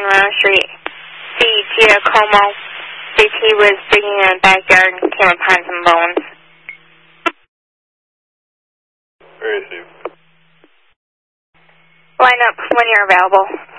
in Rhode Street. See Giacomo. CT was digging in the backyard and came upon some bones. Very safe. Line up when you're available.